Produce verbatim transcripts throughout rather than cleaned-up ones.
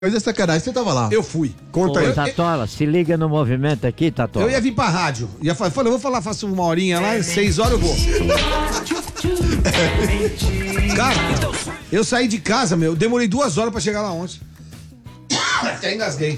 Mas é sacanagem, você tava lá. Eu fui. Conta Ô, aí. eu- Tatola, se liga no movimento aqui, Tatola. Eu ia vir pra rádio. Ia fa- falei, eu vou falar, faço uma horinha lá, seis horas eu vou. Cara, eu saí de casa, meu, demorei duas horas pra chegar lá ontem. Até engasguei.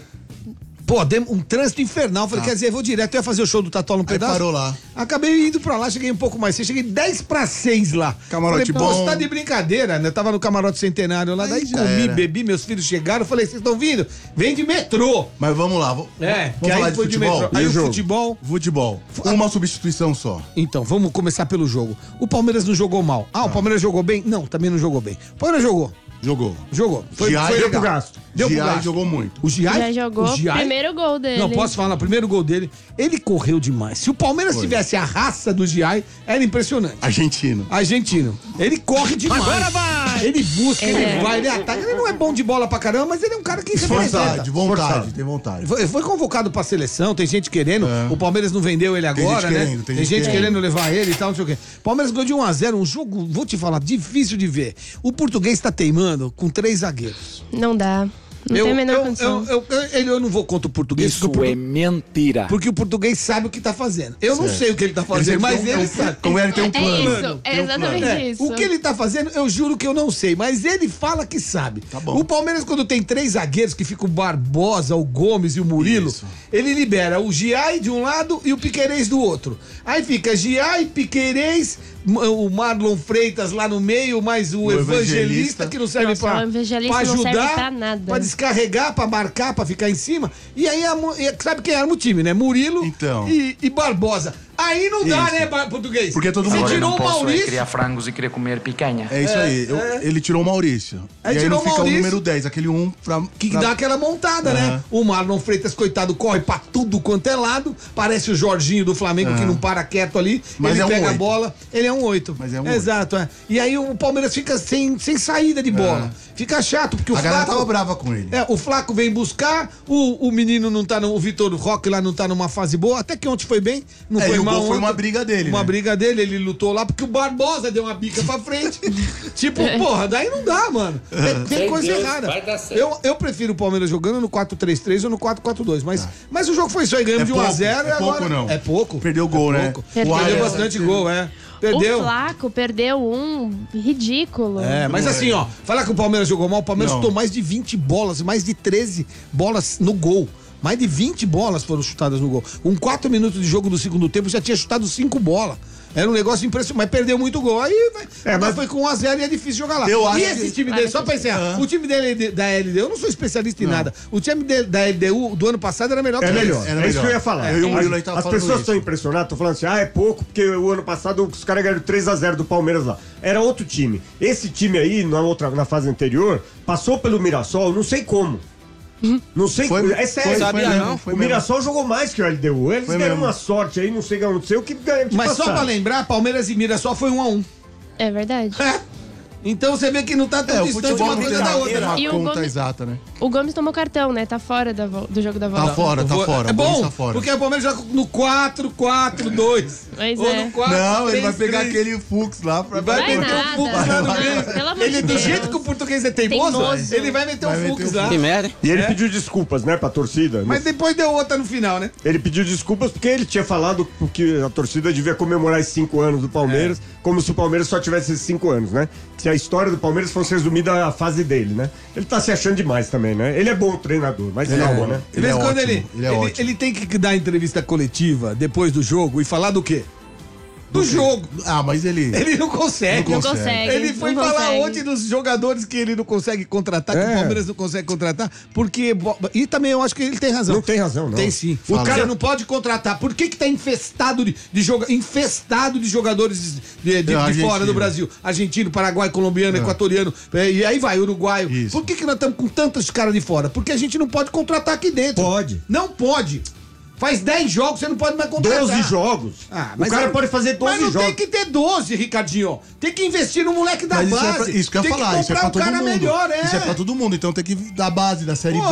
Pô, dem- um trânsito infernal. Falei, Ah. quer dizer, eu vou direto, eu ia fazer o show do Tatola no Aí pedaço. parou lá. Acabei indo pra lá, cheguei um pouco mais cedo, cheguei dez pra seis lá. Camarote falei, pô, bom. você tá de brincadeira, né? Eu tava no camarote centenário lá, Aí daí já comi, era. bebi, meus filhos chegaram, falei, vocês estão vindo? Vem de metrô. Mas vamos lá. Vamos, É, que vamos falar aí de foi de futebol? metrô. Aí E o jogo? futebol. Futebol. Uma substituição só. Então, vamos começar pelo jogo. O Palmeiras não jogou mal. Ah, o Palmeiras jogou bem? Não, também não jogou bem. O Palmeiras jogou. Jogou. Jogou. Foi, Giai foi deu legal. pro gasto. Deu pro Giai gasto. jogou muito. O Giai? Já jogou o Giai, primeiro gol dele. Não, posso falar, o primeiro gol dele, ele correu demais. Se o Palmeiras Foi. tivesse a raça do Giai, era impressionante. Argentino. Argentino. Ele corre demais. Agora vai! Ele busca, ele É. vai, ele ataca. Ele não é bom de bola pra caramba, mas ele é um cara que Vontade, representa. vontade, tem vontade. Foi, foi convocado pra seleção, tem gente querendo. É. O Palmeiras não vendeu ele Tem agora, gente né? querendo, tem tem gente gente querendo levar ele e tal, não sei o quê. Palmeiras ganhou de um a zero, um jogo, vou te falar, difícil de ver. O português tá teimando com três zagueiros. Não dá. Não eu, tem a menor eu, condição. eu, eu, eu, eu não vou contra o português. Isso porque o é mentira. Porque o português sabe o que tá fazendo. Eu não Certo. sei o que ele tá fazendo, sempre mas tem um- ele tem um- sabe. Como ele tem um É plano. isso, é Tem um exatamente plano. É, isso. o que ele tá fazendo, eu juro que eu não sei, mas ele fala que sabe. Tá bom. O Palmeiras, quando tem três zagueiros, que fica o Barbosa, o Gomes e o Murilo, Isso. ele libera o Giai de um lado e o Piquerez do outro. Aí fica Giai, Piquerez, m- o Marlon Freitas lá no meio, mais o, O evangelista, evangelista. que não serve Nossa, pra, o evangelista pra não serve ajudar, pra nada. pra descarregar, pra marcar, pra ficar em cima. E aí, a mo- e sabe quem arma o time, né? Murilo Então. e, e Barbosa. Aí não dá, Isso. né, Bar- português? Porque todo Você mundo- Agora eu tirou não o posso é Maurício. criar frangos e querer comer picanha. É isso aí. Eu- ele tirou o Maurício. Aí e aí tirou não o fica Maurício. o número dez, aquele um pra. Que pra- dá aquela montada, né? Aham. O Marlon Freitas, coitado, corre pra tudo quanto é lado. Parece o Jorginho do Flamengo que não para quieto ali. Mas ele é um pega a oito. bola. Ele é um oito. Mas é um Exato, é. E aí o Palmeiras fica sem, sem saída de bola. Fica chato, porque o A galera Flaco... tava brava com ele. É, o Flaco vem buscar, o, o menino não tá no. O Vitor Roque lá não tá numa fase boa, até que ontem foi bem, não É, foi e o mal. gol foi ontem. uma briga dele, Uma né? briga dele, ele lutou lá, porque o Barbosa deu uma bica pra frente. Tipo, porra, daí não dá, mano. Tem, tem coisa errada. Eu, eu prefiro o Palmeiras jogando no quatro três três ou no quatro quatro dois, mas, mas o jogo foi isso aí, ganhamos É de um a pouco, zero é e agora... pouco, não. É pouco. Perdeu gol, é né? pouco. Perdeu. Perdeu Arias- bastante gol, é. Perdeu. O Flaco perdeu um ridículo. É, mas assim, ó, falar que o Palmeiras jogou mal, o Palmeiras Não. chutou mais de vinte bolas, mais de treze bolas no gol. Mais de vinte bolas foram chutadas no gol. Com quatro minutos de jogo do segundo tempo, já tinha chutado cinco bolas. Era um negócio impressionante, mas perdeu muito gol. Aí vai, É, mas- foi com um a zero e é difícil jogar lá. Eu e acho esse que- time Ah, dele, mas só pra que- encerrar, o time dele da L D U, eu não sou especialista em nada. O time dele, da L D U do ano passado era melhor É que melhor. esse. Era é isso melhor. que eu ia falar. Eu e o Murilo aí As, tava as falando pessoas isso. estão impressionadas, estão falando assim, ah, é pouco, porque o ano passado os caras ganharam três a zero do Palmeiras lá. Era outro time. Esse time aí, na, outra, na fase anterior, passou pelo Mirassol, não sei como. Não sei Foi- como. É sério. foi- Sabia mesmo, não? foi o mesmo. Mirassol jogou mais que o L D U. Eles Foi deram mesmo. uma sorte aí, não sei o que aconteceu, que ganharam de Mas só passar. pra lembrar, Palmeiras e Mirassol foi um a um. É verdade. É. Então você vê que não tá tão É, o distante futebol uma não coisa tem da uma, outra. uma E o conta Gomes- exata, né? O Gomes tomou cartão, né? Tá fora da vo- do jogo da volta. Tá fora, tá Vou- fora. É o Gomes bom, tá fora. porque o Palmeiras joga no quatro quatro dois. Pois Ou é. no quatro Não, ele vai três pegar três. aquele Fux lá pra... Vai Vai meter nada. o Fux lá no Não, meio. pelo amor Ele, de do Deus. jeito que o português é teimoso, Teimoso. ele vai meter Vai o meter Fux o lá. Que merda. E ele É. pediu desculpas, né, pra torcida. Mas depois deu outra no final, né? Ele pediu desculpas porque ele tinha falado que a torcida devia comemorar esses cinco anos do Palmeiras, como se o Palmeiras só tivesse esses cinco anos, né? Se a história do Palmeiras fosse resumida à fase dele, né? Ele tá se achando demais também, né? Ele é bom treinador, mas Ele é calma, bom. né? De Ele vez é em quando ótimo, ele, ele é ele, ótimo. ele tem que dar entrevista coletiva depois do jogo e falar do quê? Do, jogo. Ah, mas ele... Ele não consegue. Não Não consegue. Ele foi não falar consegue. ontem dos jogadores que ele não consegue contratar, que É. o Palmeiras não consegue contratar, porque. bo- E também eu acho que ele tem razão. Não tem razão, não. Tem sim. O Fala. cara não pode contratar. Por que que tá infestado de, de joga... infestado de jogadores de, de- de É, argentino. fora do Brasil? Argentino, Paraguai, colombiano, equatoriano, é, e aí vai, uruguaio. Isso. Por que que nós estamos com tantos caras de fora? Porque a gente não pode contratar aqui dentro. Pode. Não pode. Faz dez jogos, você não pode mais contratar. doze jogos. Ah, o cara é- pode fazer doze Mas não jogos. tem que ter doze, Ricardinho. Tem que investir no moleque da Mas isso, base. é pra, isso que eu ia tem falar, que isso é comprar pra um todo cara mundo. melhor, é. Isso é pra todo mundo, então tem que da base, da Série Pô, B.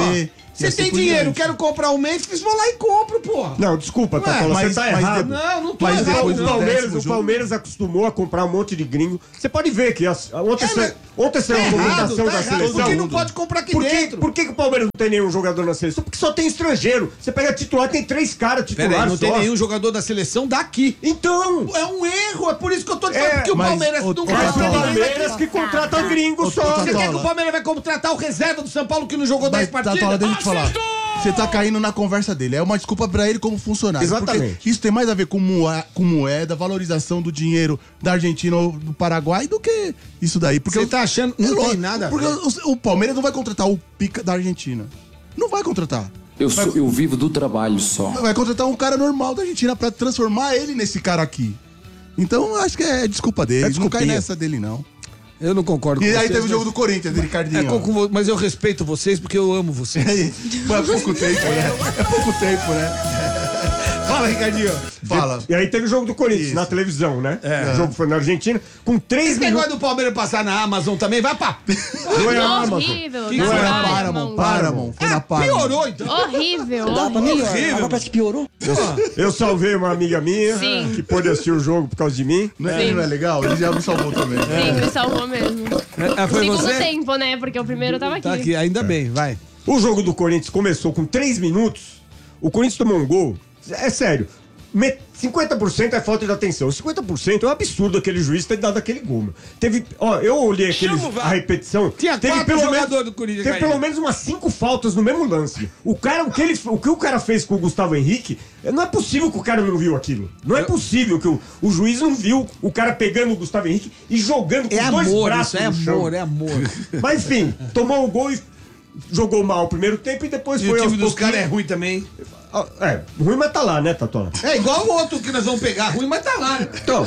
Você Ia ser tem por dinheiro, diante. quero comprar o Memphis, vou lá e compro, porra. Não, desculpa, Ué, Tatola, mas- você tá mas errado. depois- Não, não tô Mas errado, depois O do não. Palmeiras, décimo o jogo- Palmeiras acostumou a comprar um monte de gringo. Você pode ver que as- ontem, É, sa- mas- ontem saiu Tá uma errado, comunicação tá da errado. seleção. Por que não pode comprar aqui Por que, dentro? por que, que o Palmeiras não tem nenhum jogador na seleção? Porque só tem estrangeiro. Você pega titular, tem três caras titulares. Pera aí, não só. tem nenhum jogador da seleção daqui. Então, É um erro, é por isso que eu tô dizendo É, que o mas Palmeiras o- não mas mas Tatola, o vai Palmeiras que contrata gringo Ô, só. Tatola, Você quer que o Palmeiras vai contratar o reserva do São Paulo que não jogou Mas, dez partidas? Tatola, deixa eu te falar. Acertou! Você tá caindo na conversa dele. É uma desculpa pra ele como funcionário. Exatamente. Porque isso tem mais a ver com, moa- com moeda, valorização do dinheiro da Argentina ou do Paraguai do que isso daí. Porque Você o- tá achando- não É tem lógico, nada a Porque ver. o, o Palmeiras não vai contratar o pica da Argentina. Não vai contratar. Eu, sou, eu vivo do trabalho só. Vai contratar um cara normal da Argentina pra transformar ele nesse cara aqui. Então, acho que é desculpa dele. É não cai desculpinha. nessa dele, não. Eu não concordo E com aí vocês, teve o jogo mas- do Corinthians, de Ricardinho. É, com- com vo- mas eu respeito vocês porque eu amo vocês. Aí, Foi há pouco tempo, né? É pouco tempo, né? Fala, Ricardinho. Fala. E aí teve o jogo do Corinthians Isso. na televisão, né? O jogo foi na Argentina, com três Esse minutos. negócio do Palmeiras passar na Amazon também, vai pra... Não é a Amazon. Horrível. Que na foi? Paramount, Paramount. Paramount. Foi na Ah, Paramount. piorou então. Horrível. Horrível. Agora parece que piorou. Eu salvei uma amiga minha Sim. que pôde assistir o jogo por causa de mim. Não é, ele não é legal? Ele já me salvou também. Sim, me salvou mesmo. Ah, foi Segundo você? tempo, né? Porque o primeiro tava aqui. Tá aqui, ainda bem, vai. O jogo do Corinthians começou com três minutos. O Corinthians tomou um gol. É sério. me- cinquenta por cento é falta de atenção. cinquenta por cento é um absurdo aquele juiz ter dado aquele gol. meu. Teve, ó, eu olhei aqueles, Chama o V A R. a repetição. Tinha teve quatro pelo jogadores menos, do Corinthians Teve caídos. pelo menos umas cinco faltas no mesmo lance. O cara, o que, ele, o que o cara fez com o Gustavo Henrique, não é possível que o cara não viu aquilo. Não é possível que o, o juiz não viu o cara pegando o Gustavo Henrique e jogando com É os dois amor, braços isso é no chão. amor, é amor. Mas enfim, tomou o gol e jogou mal o primeiro tempo e depois E foi o time aos dos pouquinhos- caras é ruim também. Ah, É, ruim, mas tá lá, né, Tatola? É igual o outro que nós vamos pegar, ruim, mas tá lá. Então.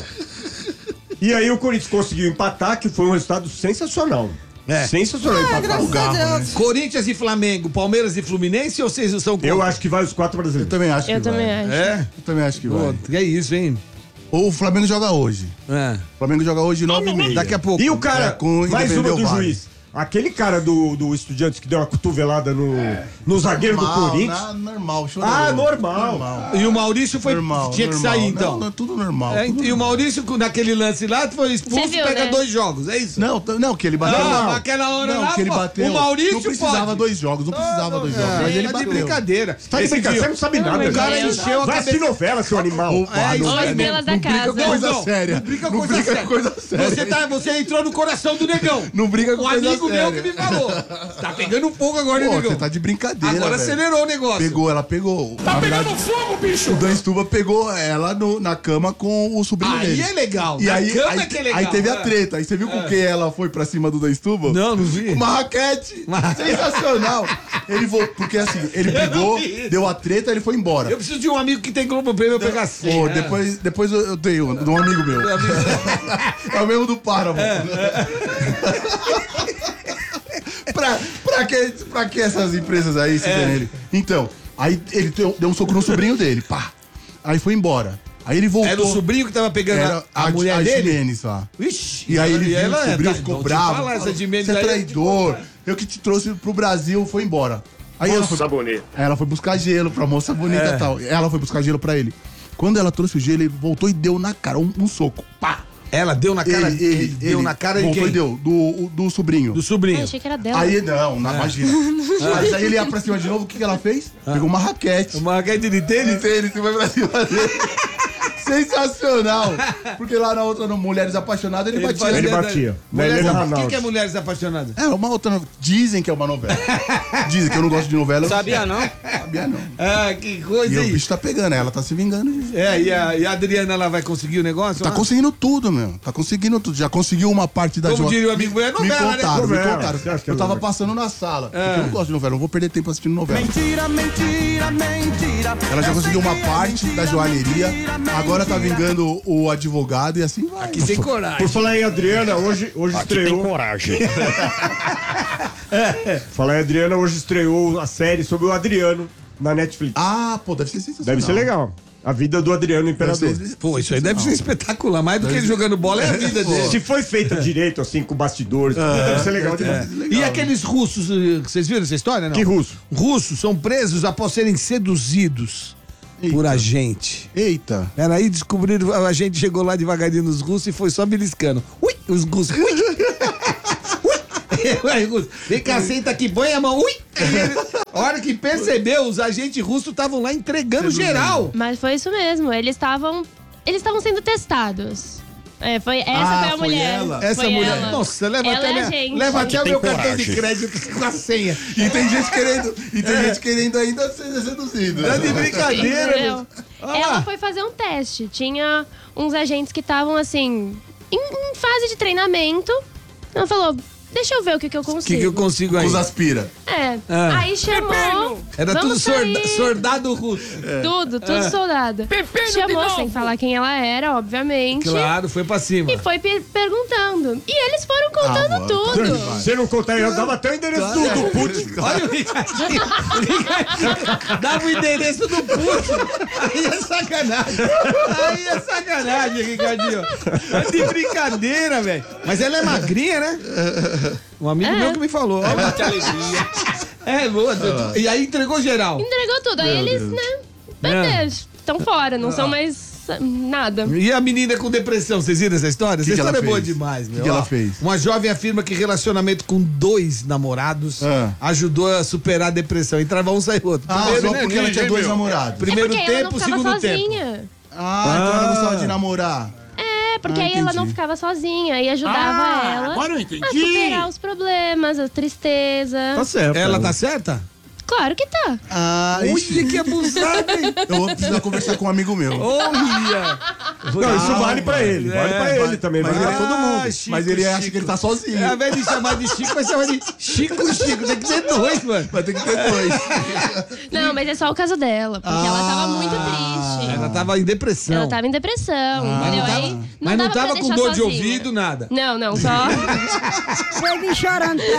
E aí o Corinthians conseguiu empatar, que foi um resultado sensacional. É. Sensacional empatar. O garro, né? Corinthians e Flamengo, Palmeiras e Fluminense ou vocês são contra? Eu acho que vai os quatro Eu brasileiros. também acho Eu que também vai. acho. É? Eu também acho que Pô, vai. que é isso, hein? Ou o Flamengo joga hoje. É. O Flamengo joga hoje nove e meia. Daqui a pouco. E o cara, É, com o mais uma Independente do Vale. juiz. Aquele cara do, do Estudiantes que deu uma cotovelada no, no zagueiro do Normal, Corinthians. na- normal, chorou. Ah, normal. E o Maurício foi, Normal, tinha que normal. sair, então. Não, não, tudo normal. É, tudo e o normal. Maurício, naquele lance lá, foi expulso Você e viu, pega né? dois jogos, é isso? Não, t- não, que ele bateu. Não, Não, naquela hora não, lá, que ele pô, bateu. o Maurício não precisava pode. dois jogos, não precisava dois jogos. É, mas ele tá de bateu. brincadeira. Tá de Esse brincadeira, dia- você não sabe Pelo nada. amor de O cara Deus. encheu a Vai assistir cabeça. novela, seu animal. Opa, É, não, isso Ou aí, estrelas da não briga casa. com coisa Não, séria. Não briga com Não coisa briga séria. com coisa séria. Você, tá, você entrou no coração do negão. Não briga com um coisa amigo meu séria. que me falou. Tá pegando fogo agora, hein, Pô, negão? você tá de brincadeira. Agora velho. acelerou o negócio. Pegou, ela pegou. Tá pegando fogo, bicho! O Dan Stuba pegou ela no- na cama com o sobrinho Aí dele. é legal. E Na aí, cama aí, é que é legal. aí teve a É. treta. Aí você viu com que ela foi pra cima do Dan Stuba? Não, não vi. Uma raquete. Sensacional. Ele voltou, porque assim, ele Eu não brigou, vi isso. deu a treta, ele foi embora. Eu preciso de um amigo que tem Globo Play pra eu pegar senha. Pô, depois, depois eu eu tenho um, de um amigo meu. É o mesmo do Paramount. pra, pra, que, pra que essas empresas aí se É. ele? Então, aí ele deu, deu um soco no sobrinho dele, pá. Aí foi embora. Aí ele voltou. Era o sobrinho que tava pegando Era a, a mulher a dele? Jimenez lá. Ixi. E aí ele viu, ela o sobrinho tá- ficou vou te bravo. falar, essa falou, Jimenez você é aí, traidor. Eu que te trouxe pro Brasil, foi embora. Aí ela foi, bonita. ela foi buscar gelo pra moça bonita É. e tal. Ela foi buscar gelo pra ele. Quando ela trouxe o gelo, ele voltou e deu na cara, um, um soco. Pá! Ela deu na cara, Ele, ele, deu ele na cara de voltou quem? e deu, do, do sobrinho. Do Eu sobrinho. achei que era dela. Aí, não, não imagina. Mas aí ele ia pra cima de novo, o que, que ela fez? Pegou uma raquete. Uma raquete de Ele tênis? tênis e foi pra cima dele. Sensacional! Porque lá na outra, no Mulheres Apaixonadas, ele, Ele batia. fazia Ele da- batia. Na Mulheres Helena Apa- O que, Ranaldi. que é Mulheres Apaixonadas? É, uma outra. no- Dizem que é uma novela. Dizem que eu não gosto de novela. Sabia não? Sabia não. Ah, que E coisa o aí. bicho tá pegando, ela tá se vingando. gente. É, e a, e a Adriana, ela vai conseguir o negócio? Tá lá? conseguindo tudo, meu. Tá conseguindo tudo. Já conseguiu uma parte da Como jo- diria o amigo meu, é Me novela, né? contaram, me Novela. contaram. Você acha que é Eu tava novela? passando na sala. Porque eu não gosto de novela, eu não vou perder tempo assistindo novela. Mentira, mentira, mentira. Ela já conseguiu uma parte da joalheria, agora tá vingando o advogado e assim vai. Que sem coragem. Por falar em Adriana, hoje, hoje estreou. coragem. Falar em Adriana, hoje estreou a série sobre o Adriano na Netflix. Ah, pô, deve ser sensacional. Deve ser legal. A vida do Adriano Imperador. Pô, isso aí deve ser espetacular. Mais do que ele jogando bola é a vida dele. Se foi feito direito, assim, com bastidores, deve ser legal demais. E aqueles russos, eh, vocês viram essa história, não? Que russo? Russos são presos após serem seduzidos por a gente. Eita. Era aí descobriram, a gente chegou lá devagarinho nos russos e foi só beliscando. Ui, os russos. Ui. Ui. Russo. Vem cá, senta aqui, põe a mão. Ui. A hora que percebeu, os agentes russos estavam lá entregando geral. Mas foi isso mesmo, eles estavam. Eles estavam sendo testados. É, foi, essa Ah, foi a foi mulher. ela? Essa Foi mulher, ela. nossa, leva Ela até, é a minha, gente. leva até o meu Tem cartão de coragem. crédito com a senha. E tem gente querendo, e tem gente querendo ainda ser seduzido. Tá de brincadeira, Entendeu? meu. Ah. Ela foi fazer um teste. Tinha uns agentes que estavam assim, em, em fase de treinamento. Ela falou: deixa eu ver o que, que eu O consigo. que, que eu consigo aí? Os aspira. É. Ah. Aí chamou. Era tudo vamos sorda, sair. soldado russo. Tudo, tudo soldado. Chamou sem falar quem ela era, obviamente. Claro, foi pra cima. E foi per- perguntando. E eles foram contando Ah, mano. tudo. Você não conta aí, eu dava até o endereço do, do Putin. Olha o Ricardinho. O Ricardinho dava o endereço do Putin. Aí é sacanagem. Aí é sacanagem, Ricardinho. Tá de brincadeira, velho. Mas ela é magrinha, né? Um amigo É. meu que me falou. Olha que alegria. É, boa. E aí entregou geral. Entregou tudo. Aí eles, né? Estão fora, não são mais nada. E a menina com depressão, vocês viram essa história? Essa Que que história é ela boa fez? demais, meu. Que que ela Ó, fez? Uma jovem afirma que relacionamento com dois namorados Ah. ajudou a superar a depressão. Entrava um, saiu outro. Ah, Primeiro, só né, porque ela tinha ninguém, dois meu. namorados. Primeiro é porque ela não tempo, ficava segundo tempo. sozinha. Ah, então ela gostava de namorar. É, porque Ah, aí ela entendi. não ficava sozinha e ajudava Ah, ela agora eu a entendi. superar os problemas, a tristeza. Tá certo. Ela né? tá certa? Claro que tá. Ah, Olha ixi. que abusada, hein? Eu vou precisar conversar com um amigo meu. Olha! Não, isso vale pra ele. Vale É, pra vale- ele também. Vale mas pra ele- todo mundo. Ah, Chico, Mas ele acha Chico. que ele tá sozinho. É, ao invés de chamar de Chico, vai chamar de Chico Chico. Tem que ser dois, mano. Vai ter que ter dois. Não, mas é só o caso dela, porque ela tava muito triste. Ela tava em depressão. Ela tava em depressão, Mas entendeu? não tava, Aí mas não dava pra tava com deixar dor de sozinha. ouvido, nada. Não, não, só. Foi vir chorando pra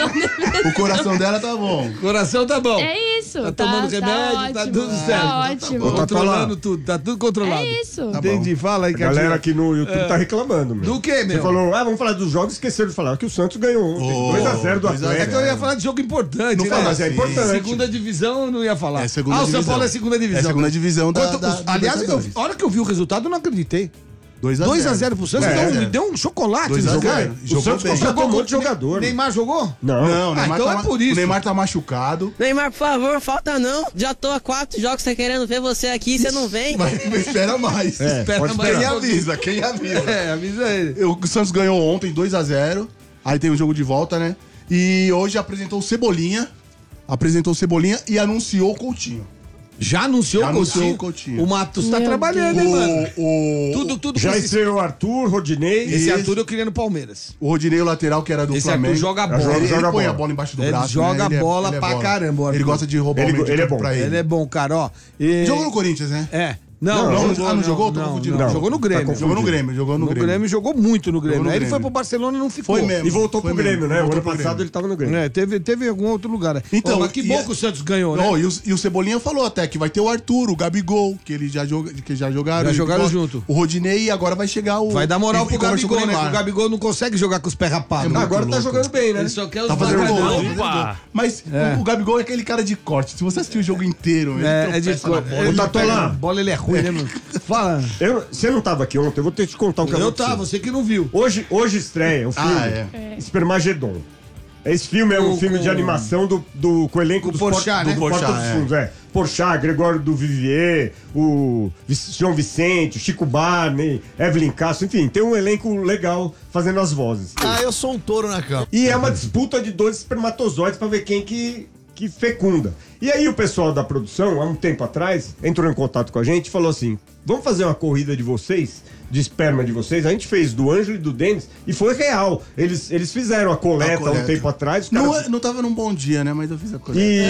cá. O coração dela tá bom. Coração tá bom. É isso. Tá tomando remédio, tá ótimo, tudo certo. Tá ótimo. Tá Controlando tudo, tá tudo controlado. É isso. Tá Entendi, fala aí, A galera Cadinho. aqui no YouTube tá reclamando, meu. Do que, meu? Você falou, ah, vamos falar dos jogos, esqueceram de falar que o Santos ganhou ontem. Oh, dois a zero do dois a zero. É que eu Atlético. ia falar de jogo importante, Não né? fala Mas é assim. importante. Segunda divisão eu não ia falar. É segunda ah, o divisão. São Paulo é segunda divisão. É segunda divisão da, Quanto- da, os- aliás, eu, a hora que eu vi o resultado, eu não acreditei. dois dois a zero pro Santos, É, deu, é. me deu um chocolate dois a no jogo. zero. O Jogou Santos bem. contratou um com- monte de jogador. Neymar jogou? Não. Não, o Ah, Neymar, então tá, é ma- por isso. o Neymar tá machucado. Neymar, por favor, falta não. Já tô há quatro jogos, você querendo ver você aqui, você não vem. Mas mas espera mais. É, Espera pode mais Quem um pouquinho. avisa? Quem avisa? É, avisa ele. Eu- O Santos ganhou ontem dois a zero. Aí tem o jogo de volta, né? E hoje apresentou o Cebolinha. Apresentou o Cebolinha e anunciou o Coutinho. Já anunciou, Já o, anunciou Coutinho. o Coutinho. O Matos tá Meu trabalhando, hein, mano? O, o, Tudo, tudo Já com esse, estreou o Arthur, Rodinei. esse Esse- Arthur eu queria no Palmeiras. o Rodinei, o lateral, que era do Esse Flamengo. Arthur joga bola. Ele, ele Joga põe bola. a bola embaixo do Ele braço. joga né? bola é pra caramba, o Ele Arthur. gosta de roubar Ele- o meio de ele é campo bom. pra ele. Ele é bom, cara, ó. E- Jogou no Corinthians, né? É. Não, Não, não, não, ah, não jogou? Tô Não, confundindo. não, Não, jogou no tá Grêmio. confundindo. Jogou no Grêmio, jogou no, No Grêmio. Grêmio. jogou muito no Grêmio. Jogou no Aí ele foi Grêmio. pro Barcelona e não ficou. Foi mesmo. E voltou Foi pro Grêmio, mesmo, né? O voltou ano pro passado Grêmio. ele tava no Grêmio. É, teve, teve algum outro lugar. Então, Então, mas que e bom é- que o Santos ganhou, né? Oh, e, o, e o Cebolinha falou até que vai ter o Arthur, o Gabigol, que eles já, joga, que já jogaram. Já ele jogaram gosta- junto. O Rodinei e agora vai chegar o. Vai dar moral e- pro e conversou com Gabigol, o né? Neymar. Porque o Gabigol não consegue jogar com os pés rapados. É muito Agora tá louco. jogando bem, né? Ele só quer os Tá fazendo gol. macarrão. tá fazendo gol. Mas o, o Gabigol é aquele cara de corte. Se você assistir o jogo inteiro, ele É, é de tropeça na cor. bola. Ele Tá pega lá. na bola, ele é ruim, né, mano? Fala. Eu- você não tava aqui ontem, eu vou ter que te contar o que Eu aconteceu. tava, você que não viu. Hoje, hoje estreia o filme Ah, é. Espermagedon. Esse filme é um Com- filme de com- animação do, do, com o elenco com do Porchat, né? do Porta Porchat, dos é. Fundos, é. Porchat, Gregório do Vivier, o Vic- João Vicente, o Chico Barney, Evelyn Castro, enfim, tem um elenco legal fazendo as vozes. Ah, eu sou um touro na cama. E é uma disputa de dois espermatozoides pra ver quem que, que fecunda. E aí o pessoal da produção, há um tempo atrás, entrou em contato com a gente e falou assim: vamos fazer uma corrida de vocês, de esperma de vocês. A gente fez do Ângelo e do Denis e foi real. Eles, eles fizeram a coleta, A coleta. há um tempo atrás. os Não, caras- não tava num bom dia, né? Mas eu fiz a coisa. E,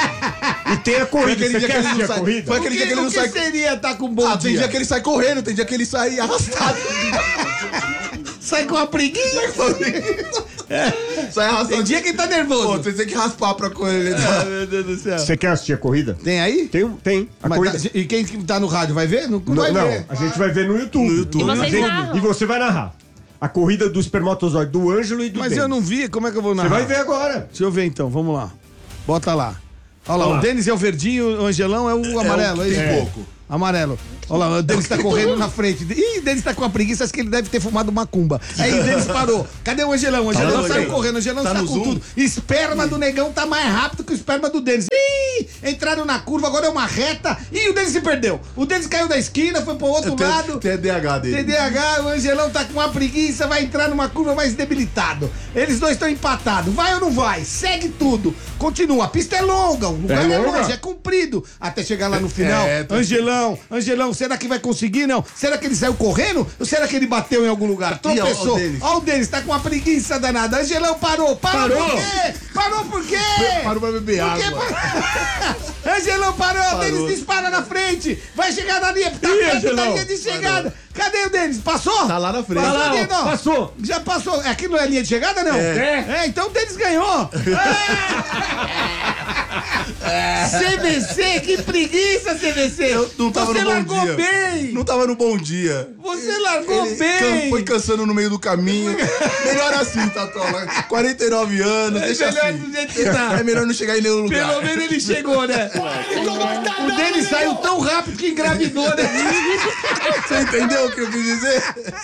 e tem a Foi corrida. aquele Você dia que quer ele assistir não a sai- corrida? foi aquele dia que ele não sai- seria estar com um bom Ah, tem dia? dia que ele sai correndo, tem dia que ele sai arrastado. Sai com a preguiça. Só é raspar. Tem dia que ele tá nervoso. Pô, você tem que raspar pra correr. Ah, meu Deus do céu. Você quer assistir a corrida? Tem aí? Tem, tem. A Mas corrida... tá- e quem que tá no rádio vai ver? Não, não Não, vai não, ver. a gente vai ver no YouTube. No YouTube. E vocês A gente- narram. E você vai narrar. A corrida do espermatozoide, do Ângelo e do Mas Denis. eu não vi, como é que eu vou narrar? Você vai ver agora. Deixa eu ver então, vamos lá. Bota lá. Olha lá, Olha lá. o Denis é o verdinho, o Angelão é o amarelo. o É, que isso? tem pouco. Amarelo. Olha lá, o Denis tá correndo na frente. Ih, o Denis tá com uma preguiça, acho que ele deve ter fumado macumba. Aí o Denis parou. Cadê o Angelão? O Angelão lá, saiu aí. correndo, o Angelão Tá está no com zoom? tudo. Esperma do negão tá mais rápido que o esperma do Denis. Ih, entraram na curva, agora é uma reta. Ih, o Denis se perdeu. O Denis caiu da esquina, foi pro outro Tem- lado. T D A H dele. T D A H, o Angelão tá com uma preguiça, vai entrar numa curva mais debilitado. Eles dois estão empatados. Vai ou não vai? Segue tudo. Continua. A pista é longa, o lugar é, É longa? longe, é comprido. Até chegar lá no final. É, tá- Angelão, Angelão, será que vai conseguir? Não. Será que ele saiu correndo? Ou será que ele bateu em algum lugar? Ih, ó, ó, Tropeçou. o Denis. Ó, o Denis, tá com uma preguiça danada. Angelão parou. Parou, Parou. por quê? Parou por quê? Parou pra beber Por quê? água. Par- Angelão parou, Parou. Denis dispara na frente. Vai chegar na linha, tá Ih, perto da Angelão. linha de chegada. Cadê o Denis? Passou? Tá lá na frente. Passou, Tá lá, ó, Denis, ó. passou. Já passou. Aqui não é linha de chegada, não? É. É, então o Denis ganhou. É. C V C, que preguiça, C V C. Eu não tava Você no bom largou dia. bem. Não tava no bom dia. Você largou Ele bem. can- foi cansando no meio do caminho. Melhor assim, Tatola. quarenta e nove anos, É deixa melhor assim. do jeito que tá. É melhor não chegar em nenhum lugar. Pelo menos ele chegou, né? O Denis saiu tão rápido que engravidou, né? Você entendeu o que eu quis dizer?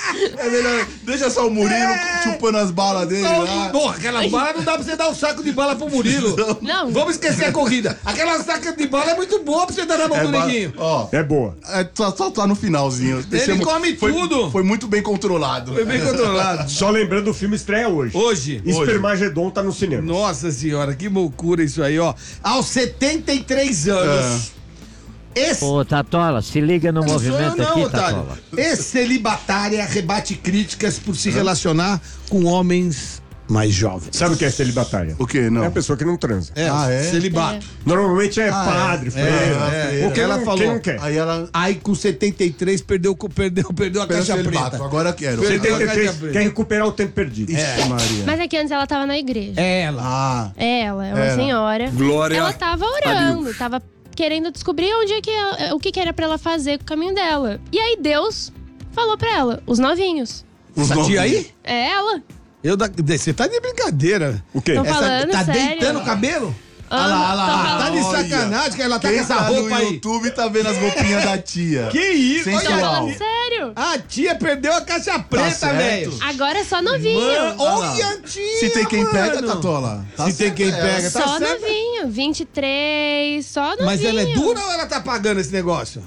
É melhor. Deixa só o Murilo chupando as balas dele lá. Porra, aquela bala não dá pra você dar um saco de bala pro Murilo. Não. Vamos esquecer a corrida. Aquela saca de bala é muito boa pra você dar na mão É do ba- neguinho. Ó, É boa. é, só, só tá no finalzinho. Ele come foi, tudo. Foi muito bem controlado. Foi bem controlado. Só lembrando, o filme estreia hoje. Hoje. Espermagedon tá no cinema. Nossa senhora, que loucura isso aí, ó. Aos setenta e três anos. Esse... Ô, Tatola, se liga no Não sou eu movimento não, aqui, otário. Tatola. Ex-celibatária rebate críticas por se relacionar com homens mais jovens. Sabe o que é celibatária? O quê? Não. É a pessoa que não transa. É, Ah, é? celibato. Normalmente é Ah, é. padre, freira. É, é. Ou quem Ela não, falou. quem não quer. Aí ela. Aí com setenta e três perdeu, perdeu, perdeu a Pera, caixa celibato, preta. agora eu quero. Perdeu. setenta e três, Caixa preta. quer recuperar o tempo perdido. Ixi, Maria. Mas é que antes ela tava na igreja. Ela. Ah. Ela, é uma Ela. senhora. Glória Ela tava orando, tava querendo descobrir onde é que ela- o que, que era pra ela fazer com o caminho dela. E aí Deus falou pra ela, os novinhos. Os Essa tia aí? É ela. Eu da... Você tá de brincadeira. O quê? Tô Essa- falando tá sério. deitando o cabelo? Ah, lá, olha lá, tô ah, Tá falando. de Olha. sacanagem que ela tá Quem com essa tá roupa no aí. YouTube tá vendo as roupinhas da tia. Que isso? Tô Sensual. falando sério. A tia perdeu a caixa preta, certo. velho. Agora é só novinho. Mano, Olha olha lá. a tia, Se tem quem mano. pega, Tatola. Tá Se tem certo quem ela. pega, tá Só certo. novinho. vinte e três, só novinho. Mas ela é dura ou ela tá pagando esse negócio?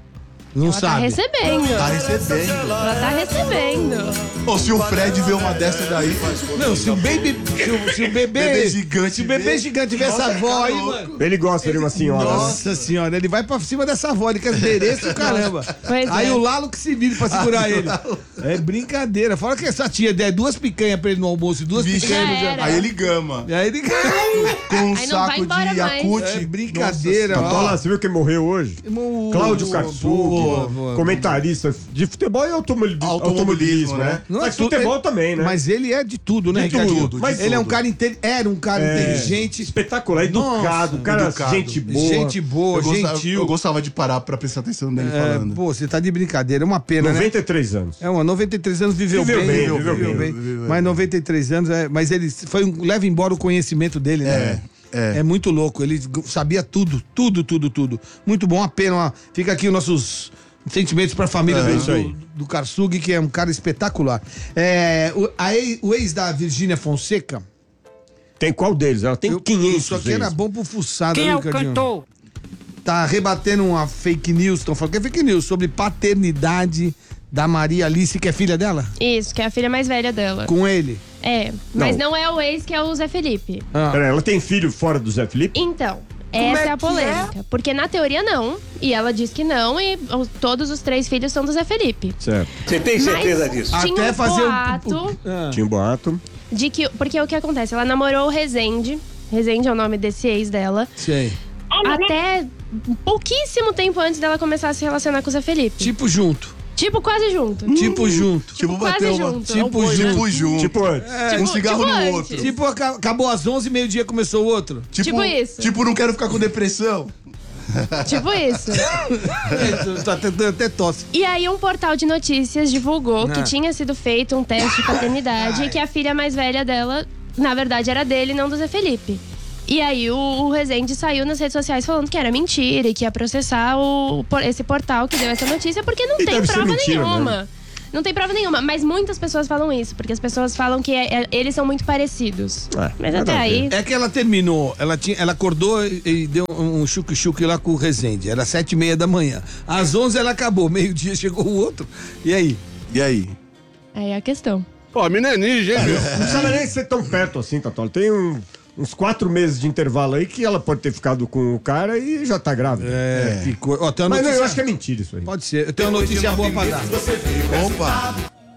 Não Ela tá sabe. recebendo. Tá recebendo. Ela tá recebendo. Ô, se o Fred vê uma dessa daí. Não, se o baby. Se o, se o bebê. Bebê gigante Se o bebê vê. gigante vê essa Nossa, avó aí, tá louco. mano. Ele gosta de uma senhora. né? Nossa senhora, ele vai pra cima dessa avó, ele quer endereço, caramba. Pois Aí é. o Lalo que se vire pra segurar ele. É brincadeira. Fala que essa tia der duas picanhas pra ele no almoço e duas Vixe, picanhas no Já jantar. era. Aí ele gama. E aí ele. Com um Aí não vai saco embora de mais. Yakult. É brincadeira, Tatola, ó. você viu quem morreu hoje? Mo- Cláudio boa, Karsug, boa, boa. comentarista de futebol e automobilismo, Automobilismo, né? Não é Mas tudo, futebol ele- também, né? Mas ele é de tudo, né, De Ricardinho? tudo, de Mas ele é um tudo. cara inte- era um cara É. inteligente, Espetacular, educado, Nossa, cara, educado. gente boa. gente boa, Eu gostava, gentil. eu gostava de parar pra prestar atenção nele É, falando. pô, você tá de brincadeira, é uma pena, né? noventa e três anos. É, uma noventa e três anos viveu, Viveu bem, bem, viveu, viveu bem, bem, viveu bem. Mas noventa e três anos, é, mas ele foi um, leva embora o conhecimento dele, né? É, é. É muito louco, ele g- sabia tudo, tudo, tudo, tudo. Muito bom, uma pena, uma- fica aqui os nossos sentimentos pra família É, do, isso aí. do, do Karsug, que é um cara espetacular. É, o, a ex- o ex da Virgínia Fonseca, Tem qual deles? Ela tem eu- quinhentos. Isso aqui era ex. bom pro fuçado, Quem né, é o Ricardinho? cantor? Tá rebatendo uma fake news, estão falando que é fake news, sobre paternidade da Maria Alice, que é filha dela, Isso, que é a filha mais velha dela. com ele. É, mas não. é o ex que é o Zé Felipe. Ah. Pera, ela tem filho fora do Zé Felipe? Então, essa é, a polêmica. Porque na teoria não, e ela diz que não, e os- todos os três filhos são do Zé Felipe. Certo. Você tem certeza Mas disso? tinha Até um fazer o- boato o- Ah. Tinha um boato. de que... Porque o que acontece? Ela namorou o Rezende. Rezende é o nome desse ex dela. Sei. Até pouquíssimo tempo antes dela começar a se relacionar com o Zé Felipe. Tipo junto. Tipo, quase junto. Tipo junto. Tipo, quase bateu uma... junto. Tipo Tipo junto. junto. Tipo antes. É, um cigarro tipo no antes. outro. Tipo, aca- acabou às onze, meio-dia começou o outro. Tipo isso. Tipo, não quero ficar com depressão. Tipo isso. Tá até, até tosse. E aí um portal de notícias divulgou Ah. que tinha sido feito um teste de paternidade e que a filha mais velha dela, na verdade, era dele, não do Zé Felipe. E aí o, o Rezende saiu nas redes sociais falando que era mentira e que ia processar o, por- esse portal que deu essa notícia porque não E tem deve ser prova mentira, nenhuma. Não tem prova nenhuma, mas muitas pessoas falam isso, porque as pessoas falam que é- é- eles são muito parecidos. É, mas nada até a ver. aí. É que ela terminou, ela, tinha, ela acordou e, e deu um chuque-chuque lá com o Rezende. Era sete e meia da manhã. Às onze ela acabou, meio-dia chegou o outro. E aí? E aí? Aí é a questão. Pô, a mina é ninja, hein, meu? Não precisa nem ser tão perto assim, Tatola. Tem um- uns quatro meses de intervalo aí que ela pode ter ficado com o cara e já tá grávida. É, ficou. Ó, tem uma Mas não, notícia. eu acho que é mentira isso aí. Pode ser. Eu tenho uma notícia boa pra dar. Opa!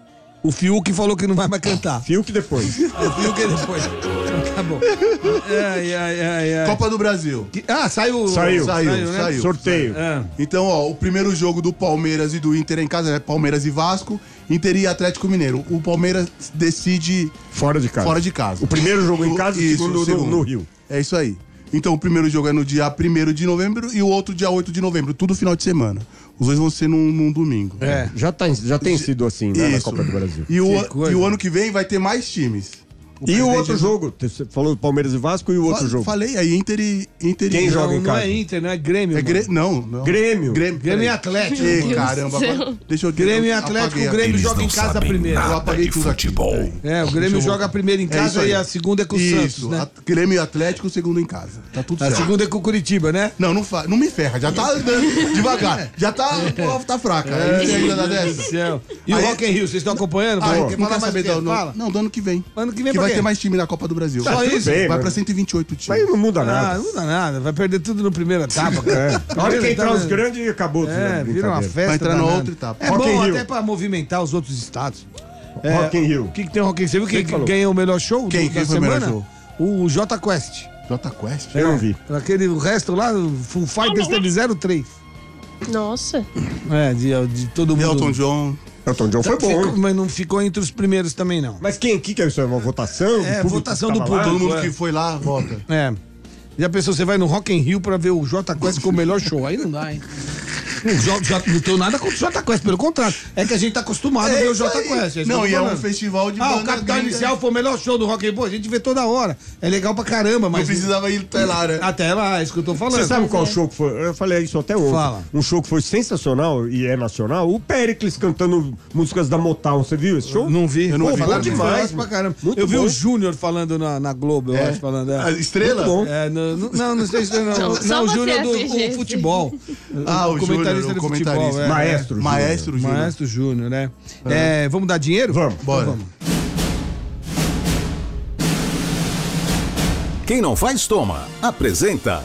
O Fiuk falou que não vai mais cantar. Fiuk depois. O Fiuk é depois. Então, tá bom. Ai, ai, ai, ai. Copa do Brasil. Que- Ah, saiu. Saiu. Saiu, né? saiu. Sorteio. Ah. Então, ó, o primeiro jogo do Palmeiras e do Inter em casa é Palmeiras e Vasco, Inter e Atlético Mineiro. O Palmeiras decide Fora de casa. fora de casa. O primeiro jogo em casa e o Isso, segundo, o segundo. No, no Rio. É isso aí. Então, o primeiro jogo é no dia primeiro de novembro e o outro dia oito de novembro. Tudo final de semana. Os dois vão ser num, num domingo. É. Já, tá, já tem sido assim, né, na Isso. Copa do Brasil. E o, Que coisa. e o ano que vem vai ter mais times. E o presidente- outro jogo? Você falou Palmeiras e Vasco e o outro Fa- jogo? Falei aí, Inter e... Inter Quem e... joga Não, em não casa? é Inter, não é Grêmio. É mano. Grêmio? Não, não. Grêmio. Grêmio, Grêmio e peraí. Atlético. Ê, mano. caramba. Deus do agora- céu. Deixa eu Grêmio e eu Atlético, apaguei o Grêmio aqui. joga em casa primeiro. Eu apaguei tudo aqui. peraí. É, o Grêmio Deixa eu- joga primeiro em É casa isso aí. e a segunda é com o Isso, Santos, né? a- Grêmio e Atlético, o segundo em casa. Tá tudo A certo. segunda é com o Curitiba, né? Não, não, fa... não me ferra. Já tá andando devagar. Já tá... Pô, tá fraca. Aí tem ainda da dessa. Céu. E o Aí- Rock in Rio, vocês estão acompanhando? Ah, Pô, não quer quer falar mais saber o quê? do... Não, Fala. não, do ano que vem. Ano que vem Que pra vai quê? ter mais time na Copa do Brasil. Só tudo isso? bem, Vai mas- pra cento e vinte e oito times. Mas não muda Ah, nada. não muda nada. Vai perder tudo na primeira etapa, cara. A hora que entrar Tá os vendo? grandes, acabou tudo. É, vira uma festa. Vai entrar na danada. outra etapa. É Rock in bom Rio. até pra movimentar os outros estados. É, Rock in Rio. O que, que tem o Rock in Rio? Você viu quem Quem que falou? ganhou o melhor show Quem? do- Quem da foi o melhor semana? O J Quest. Jota Quest? Eu não vi. Aquele, o resto lá, o Full Fighters teve zero três. Nossa. É, de, de todo mundo. Elton John. Elton John foi Ficou- bom. mas não ficou entre os primeiros também, não. Mas quem aqui que é isso? É uma votação? É, O público votação que do tava lá? público. Todo mundo é. que foi lá, vota. É. Já pensou, você vai no Rock in Rio pra ver o J Quest com o melhor show? Aí não dá, hein? O J, J, não tenho nada contra o J Quest, pelo contrário. É que a gente tá acostumado a ver o isso J aí. Quest. é isso Não, que eu e tô é um falando. festival de Ah, o banda Capital gringa. Inicial foi o melhor show do Rock in Rio. A gente vê toda hora. É legal pra caramba, mas... Não precisava ir até lá, né? Até lá, é isso que eu tô falando. Você sabe qual show que foi? Eu falei isso até ontem. Fala. Um show que foi sensacional e é nacional. O Péricles cantando músicas da Motown. Você viu esse show? Não vi. Eu não Pô, vi falaram também. demais pra caramba. Muito eu vi bom. o Júnior falando na, na Globo, eu É? acho, falando. A É. estrela? Muito bom. É, no- no- não, não sei se não. Não, Não, só o você Júnior do assiste o esse. futebol. Ah, o Júnior, comentarista o de comentarista. futebol. É, Maestro Júnior. Maestro Júnior. Maestro Júnior, né? É, vamos dar dinheiro? Vamos. Bora. Então vamos. Quem não faz, toma. Apresenta.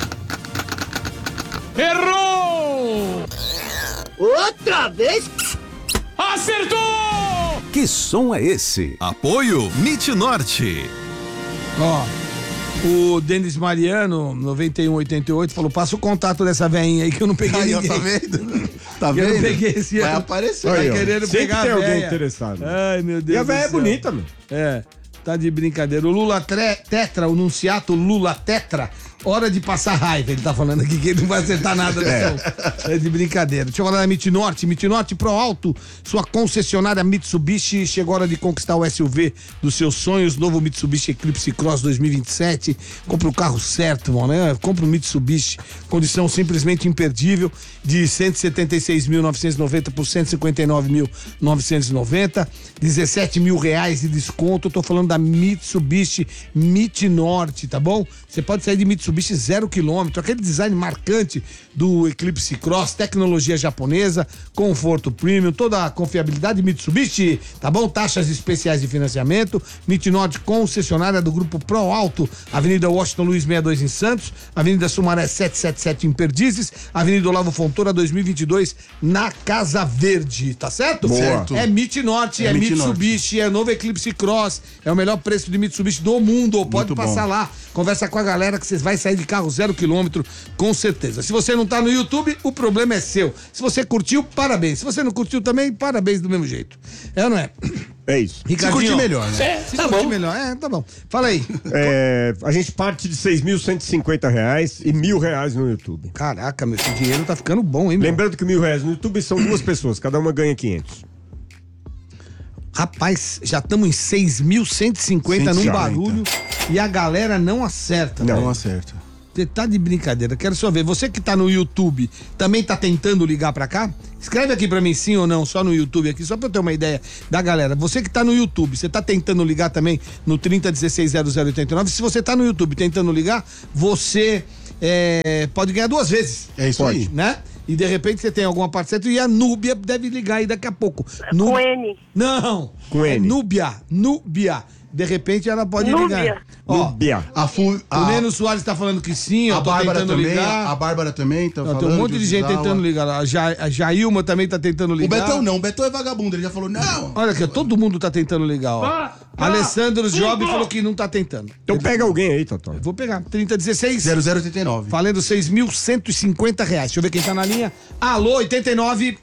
Errou! Outra vez? Acertou! Que som é esse? Apoio Mit Norte. Ó, o Denis Mariano, noventa e um oitenta e oito, falou: passa o contato dessa veinha aí que eu não peguei Aí, ó, ninguém. tá vendo? Tá Que eu vendo? não peguei esse Vai ano. aparecer. Tá Aí, ó. querendo Sempre pegar tem a alguém véia. interessado. Ai, meu Deus E a do véia é céu. bonita, meu. É, tá de brincadeira. O Lula tre- Tetra, o Nunciato Lula Tetra, hora de passar raiva. Ele tá falando aqui que ele não vai acertar nada. Não. É de brincadeira. Deixa eu falar da Mit Norte. Mit Norte Pro Alto, sua concessionária Mitsubishi. Chegou a hora de conquistar o S U V dos seus sonhos. Novo Mitsubishi Eclipse Cross dois mil e vinte e sete. Compra o carro certo, mano, né? Compra o Mitsubishi. Condição simplesmente imperdível. De cento e setenta e seis mil novecentos e noventa por cento e cinquenta e nove mil novecentos e noventa. dezessete mil reais de desconto. Eu tô falando da Mitsubishi Mit Norte, tá bom? Você pode sair de Mitsubishi zero quilômetro. Aquele design marcante do Eclipse Cross, tecnologia japonesa, conforto premium, toda a confiabilidade Mitsubishi, tá bom? Taxas especiais de financiamento. Mit Norte, concessionária do Grupo Pro Alto, Avenida Washington Luiz sessenta e dois em Santos, Avenida Sumaré setecentos e setenta e sete em Perdizes, Avenida Olavo Fontoura dois mil e vinte e dois na Casa Verde, tá certo? Boa. Certo. É Mit Norte, é, É Mit Mitsubishi, é novo Eclipse Cross, é o melhor preço de Mitsubishi do mundo. Pode Muito passar bom. lá, conversa com a galera que vocês vai sair de carro zero quilômetro, com certeza. Se você não tá no YouTube, o problema é seu. Se você curtiu, parabéns. Se você não curtiu também, parabéns do mesmo jeito. É ou não é? É isso. Ricardinho, se curtir melhor, né? É, se tá curtir bom. melhor. É, tá bom. Fala aí. É, a gente parte de seis mil cento e cinquenta reais e mil reais no YouTube. Caraca, meu, esse dinheiro tá ficando bom, hein, meu? Lembrando que mil reais no YouTube são duas pessoas, cada uma ganha quinhentos. Rapaz, já estamos em seis mil cento e cinquenta num barulho e a galera não acerta. Não, velho. não acerta. Você tá de brincadeira. Quero só ver. Você que tá no YouTube também tá tentando ligar pra cá? Escreve aqui pra mim sim ou não, só no YouTube aqui, só pra eu ter uma ideia da galera. Você que tá no YouTube, você tá tentando ligar também no trinta, dezesseis, zero zero oitenta e nove. Se você tá no YouTube tentando ligar, você é, pode ganhar duas vezes. É isso pode, aí. né? E de repente você tem alguma parte certa e a Núbia deve ligar aí daqui a pouco. Nú... Com N. Não. Com N. É Núbia. Núbia. De repente ela pode Núbia. ligar. Ó, Núbia. A fu, a, o Neno Soares tá falando que sim, a eu tô Bárbara tentando também, ligar. a Bárbara também tá Não, falando. tem um monte de gente Ozawa. tentando ligar. A, ja, a Jailma também tá tentando O ligar. Betão não, o Betão é vagabundo, ele já falou não. Olha aqui, todo mundo tá tentando ligar, ó. Ah, Alessandro ah, Job ah, falou que não tá tentando. Então pega alguém aí, Totó. Vou pegar. trinta, dezesseis. zero zero oitenta e nove. Valendo seis mil cento e cinquenta reais. Deixa eu ver quem tá na linha. Alô, oitenta e nove.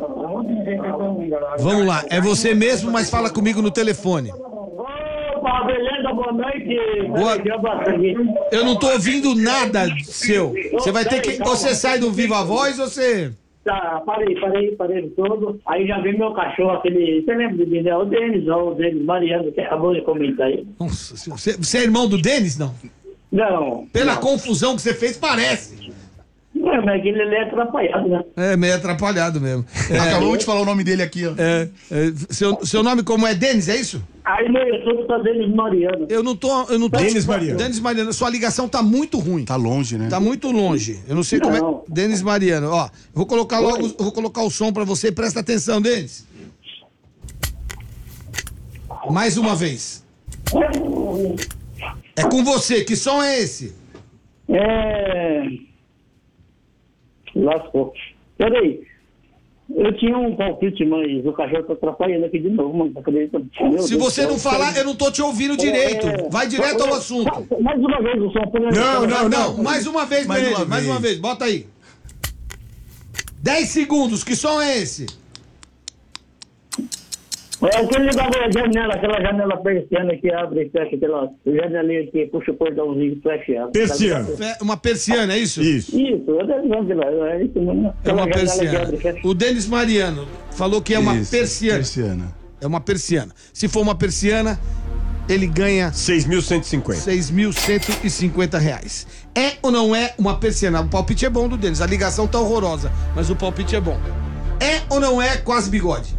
Vamos lá, é você mesmo, mas fala comigo no telefone. Opa, beleza, boa noite. Boa- Eu não tô ouvindo nada seu. Você vai ter que. Ou você sai do Viva Voz ou você. Tá, parei, parei, parei todo. Aí já veio meu cachorro, aquele. Você lembra do Denis? É o Denis, ó, o Denis Mariano, que acabou de comentar aí. Nossa, você, você é irmão do Denis, não? Não. Pela não. confusão que você fez, parece. Não, mas aquele ele é atrapalhado, né? É, meio atrapalhado mesmo. É, Acabamos de falar o nome dele aqui, ó. é, é, seu, seu nome como é Denis, é isso? Aí no YouTube tá Denis Mariano. Eu não tô. Eu não tô Denis Mariano. Denis Mariano, sua ligação tá muito ruim. Tá longe, né? Tá muito longe. Eu não sei como Não. é. Denis Mariano, ó. Vou colocar logo. eu Vou colocar o som pra você. Presta atenção, Denis. Mais uma vez. É com você. Que som é esse? É. Lascou. Peraí. Eu tinha um palpite, mas o cachorro tá atrapalhando aqui de novo, mano. Acredita? Meu Se Deus você do não céu. falar, eu não tô te ouvindo direito. É. Vai direto ao assunto. Mais uma vez o som. Não, não, não. Mais uma vez, Mais mais, uma mais vez. uma vez. Bota aí. dez segundos. Que som é esse? É aquele negócio da janela, aquela janela persiana que abre e fecha, aquela janelinha que puxa o cordãozinho e fecha. Persiana. Fe- Uma persiana, é isso? Isso. Isso, eu não lembro lá, é isso mesmo. É Aquela uma janela que persiana. abre e fecha. O Denis Mariano falou que é uma Isso, persiana. Persiana. É uma persiana. Se for uma persiana, ele ganha seis mil cento e cinquenta. seis mil cento e cinquenta reais. É ou não é uma persiana? O palpite é bom do Denis. A ligação tá horrorosa, mas o palpite é bom. É ou não é quase bigode?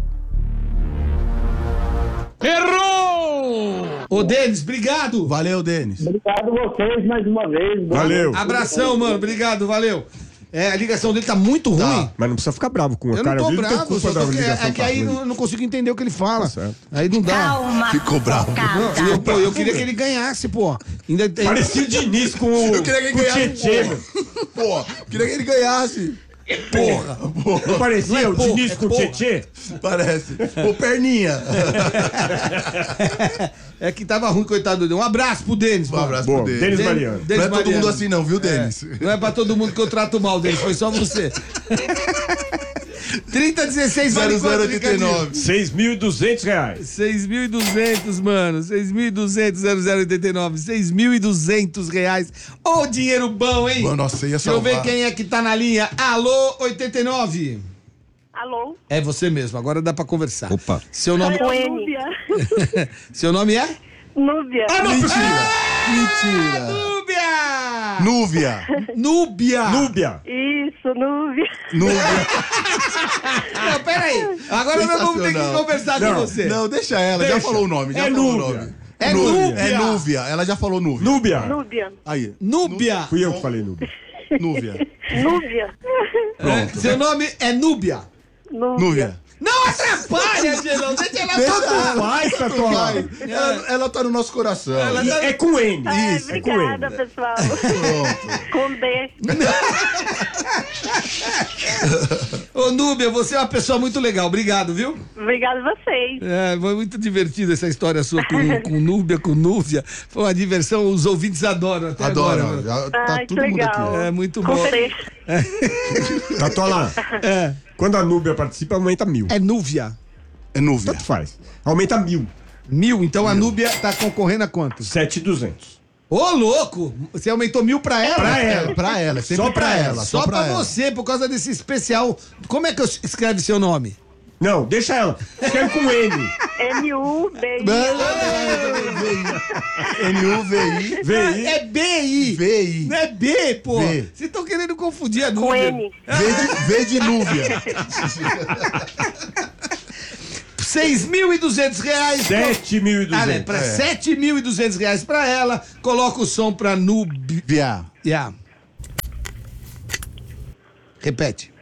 Errou! Ô, Denis, obrigado. Valeu, Denis. Obrigado a vocês mais uma vez. Valeu. Abração, mano. Obrigado, valeu. É, a ligação dele tá muito ruim. Mas não precisa ficar bravo com o Eu cara. não tô Ele não tem bravo, culpa só da tô, é, ligação é que tá aí ruim. não, não consigo entender o que ele fala. Tá certo. Aí não dá. Calma. Ficou bravo. Não, eu, pô, eu queria que ele ganhasse, pô. Ainda tem... Parecia o Diniz com o, Eu queria que ele com o ganhasse. Tietê, meu. Pô, eu queria que ele ganhasse. Porra. Não parecia Não é o porra, Diniz é com o porra. Tietê? Parece. Ô, perninha. É que tava ruim, coitado dele. Um abraço pro Denis, Um mano. abraço Boa, pro Denis. Denis Den- Mariano. Denis Não é todo Mariano. mundo assim não, viu, É, Denis? não é pra todo mundo que eu trato mal, Denis. Foi só você. trinta, dezesseis, zero zero vale oitenta e quanto, nove. seis mil e duzentos reais. seis mil e duzentos, mano. seis mil e duzentos, zero zero oitenta e nove. seis mil e duzentos reais. Ô, dinheiro bom, hein? Mano, nossa, ia Deixa eu ver salvar. quem é que tá na linha. Alô, oitenta e nove. Alô? É você mesmo, agora dá pra conversar. Opa. Seu nome... É Núbia. Seu nome é? Núbia. Ah, não, Mentira. Ah, Mentira. Núbia! Núvia. Núbia! Núbia. Isso, Núbia. Núvia. Não, peraí. Agora nós vamos ter que Sensacional. conversar Não, com você. Não, deixa ela, já Deixa. falou o nome. Já É falou Núvia. o nome. É Núvia. Núbia. É Núvia. Ela já falou Núvia. Núbia. Núbia. Aí. Núbia! Fui eu que falei Núbia. Núvia. Núbia. É, seu nome é Núbia. Núvia. Não atrapalha, Gelão. Deixa ela Deixa falar. ela. Vai, Tatola. Vai. Ela, ela tá no nosso coração. Ela tá- É com N. Ai, Isso, é com obrigada, N. pessoal. Pronto. Com B. Ô, Núbia. Núbia, você é uma pessoa muito legal. Obrigado, viu? Obrigado a vocês. É, foi muito divertido essa história sua com, com Núbia, com Núvia. Foi uma diversão, os ouvintes adoram até Adoram. agora. Já tá Ai, que todo mundo legal. aqui. É muito Com bom. três. Tatola, É, quando a Núbia participa, aumenta mil. é Núvia. É Núvia. Tanto faz. Aumenta mil. Mil, então a Núbia tá concorrendo a quanto? sete mil e duzentos. Ô, louco! Você aumentou mil pra ela? Pra É, ela. pra ela, sempre Só pra, pra ela. Só, pra, ela. você, por causa desse especial. Como é que eu escreve seu nome? Não, deixa ela. Escreve com N. N U B I. N U V I. V I. É B I. V I. Não é B, pô. V. Vocês estão querendo confundir a Com Núbia. N. V de, v de Núvia. seis mil e duzentos reais. sete mil e Ah, né? duzentos. Pra É. sete mil e duzentos reais pra ela. Coloca o som pra Núbia. Via. Yeah. Repete.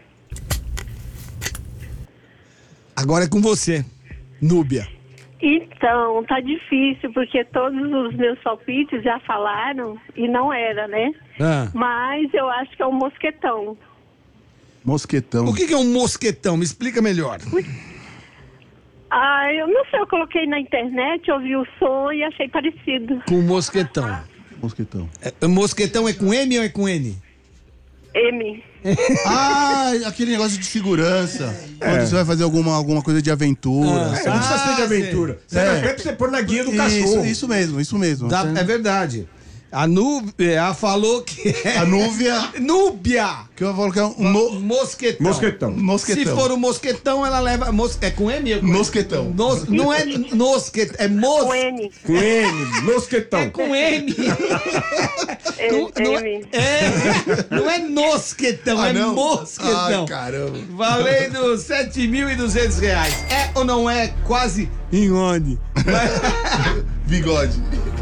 Agora é com você, Núbia. Então, tá difícil, porque todos os meus palpites já falaram e não era, né? Ah. Mas eu acho que é um mosquetão. Mosquetão. O que que é um mosquetão? Me explica melhor. Ah, eu não sei, eu coloquei na internet, ouvi o som e achei parecido. Com mosquetão. Mosquetão. É, mosquetão é com M ou é com N? M. Ah, aquele negócio de segurança. Quando você vai fazer alguma, alguma coisa de aventura. Ah, É, não precisa ser de Ah, aventura. Você É. repete, você pôr na guia do Isso, cachorro. isso mesmo, isso mesmo. Dá- é verdade. A Núbia falou que é. A Núvia, Núbia! que eu falo que é um mo- Mosquetão. Mosquetão. mosquetão. Se for o mosquetão, ela leva. Mos... É com M ou com N? Mosquetão. Nos- Não é mosquetão, é mos... Com N. Com N, mosquetão. É com M. não, não é, M. é, não é nosquetão, Ah, é não? mosquetão. Ai, caramba. Valendo sete mil e duzentos reais. É ou não é quase em onde? Vai- Bigode.